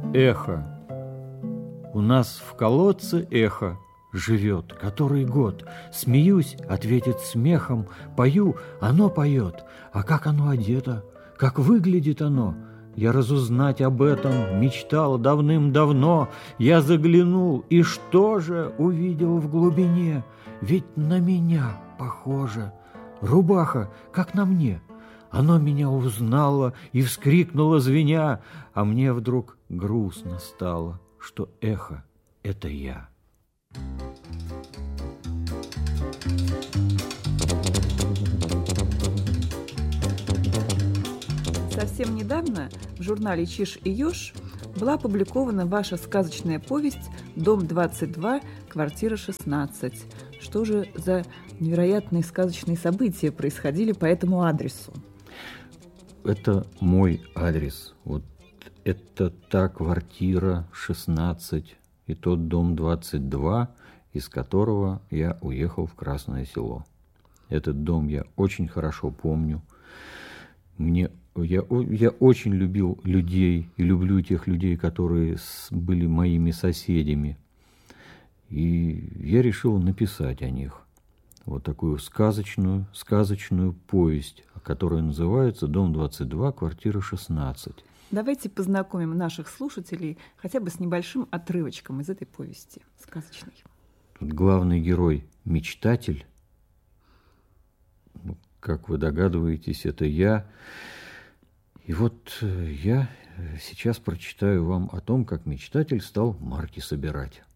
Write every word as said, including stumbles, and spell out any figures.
Эхо. У нас в колодце эхо живет который год. Смеюсь, ответит смехом, пою, оно поет. А как оно одето, как выглядит оно? Я разузнать об этом мечтал давным-давно. Я заглянул, и что же увидел в глубине? Ведь на меня похоже. Рубаха, как на мне. Оно меня узнало и вскрикнуло, звеня, а мне вдруг грустно стало, что эхо — это я. Совсем недавно в журнале «Чиж и Ёж» была опубликована ваша сказочная повесть «Дом двадцать два, квартира шестнадцать». Что же за невероятные сказочные события происходили по этому адресу? Это мой адрес. Вот это та квартира шестнадцать и тот дом двадцать два, из которого я уехал в Красное Село. Этот дом я очень хорошо помню. Мне, я, я очень любил людей и люблю тех людей, которые были моими соседями. И я решил написать о них. Вот такую сказочную, сказочную повесть, которая называется «Дом двадцать два, квартира шестнадцать». Давайте познакомим наших слушателей хотя бы с небольшим отрывочком из этой повести сказочной. Тут главный герой – мечтатель. Как вы догадываетесь, это я. И вот я сейчас прочитаю вам о том, как мечтатель стал марки собирать.